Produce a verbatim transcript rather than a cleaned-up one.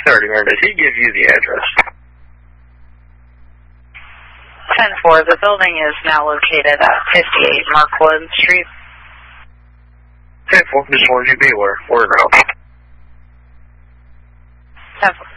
thirty, or did he give you the address? ten four, the building is now located at fifty-eight Markwood Street. ten four, just wanted you to be aware. We're out. ten four.